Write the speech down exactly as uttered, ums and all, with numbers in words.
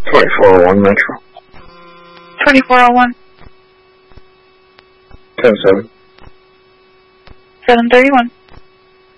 twenty-four oh one Metro. twenty-four oh one. ten seven. seven thirty-one.